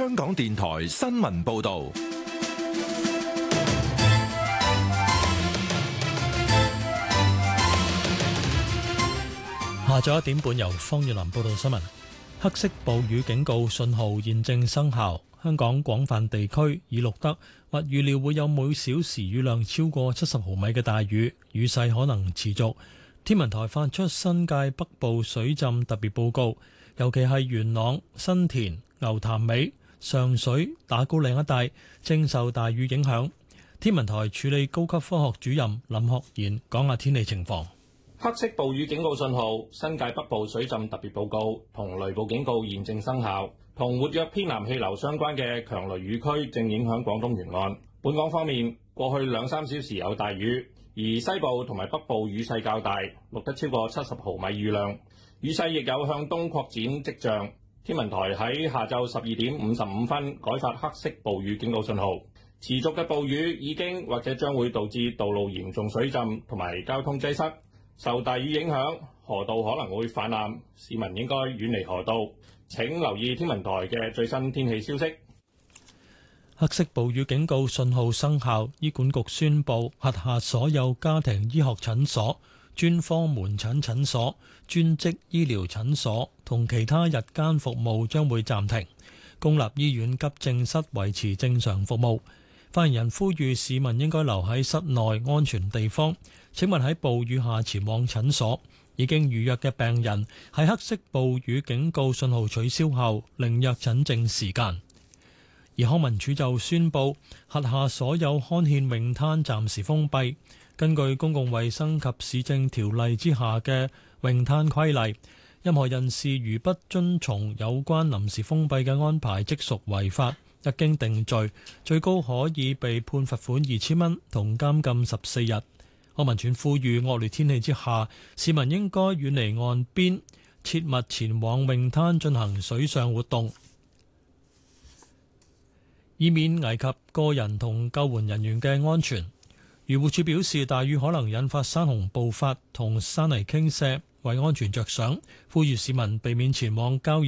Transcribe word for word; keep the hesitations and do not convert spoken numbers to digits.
香港電台新聞報道。 下晝一點半由方月林報道新聞。黑色暴雨警告信號現正生效，香港廣泛地區已錄得或預料會有每小時雨量超過七十毫米嘅大雨，雨勢可能持續。天文台發出新界北部水浸特別報告，尤其係元朗、新田、牛潭尾、上水、打鼓嶺一帶正受大雨影響。天文台處理高級科學主任林學賢講下天氣情況。 黑色暴雨警告信號、新界北部水浸特別報告同雷暴警告現正生效，同活躍偏南氣流相關嘅強雷雨區正影響廣東沿岸。本港方面，過去兩三小時有大雨，而西部同埋北部雨勢較大，錄得超過七十毫米雨量，雨勢亦有向東擴展跡象。天文台喺下晝十二點五十五分改發黑色暴雨警告信號，持續嘅暴雨已經或者將會導致道路嚴重水浸同埋交通擠塞。受大雨影響，河道可能會泛濫，市民應該遠離河道。請留意天文台嘅最新天氣消息。 黑色暴雨警告信號生效，醫管局宣布轄下所有家庭醫學診所、專科門診診所、專職醫療診所同其他日間服務將會暫停，公立醫院急症室維持正常服務。發言人呼籲市民應該留喺室內安全地方。請問喺暴雨下前往診所，已經預約嘅病人喺黑色暴雨警告信號取消後另約診症時間。而康文署就宣布轄下所有康健泳灘暫時封閉。根據公共衛生及市政條例之下嘅泳灘規例，任何人士如不遵從有關臨時封閉嘅安排，即屬違法。一經定罪，最高可以被判罰款二千蚊同監禁十四日。康文署呼籲惡劣天氣之下，市民應該遠離岸邊，切勿前往泳灘進行水上活動，以免危及個人同救援人員嘅安全。漁護署表示，大雨可能引發山洪暴發同山泥傾瀉，為安全着想，呼籲市民避免前往郊野